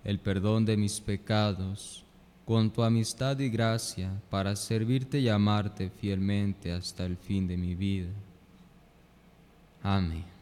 el perdón de mis pecados, con tu amistad y gracia, para servirte y amarte fielmente hasta el fin de mi vida. Amén.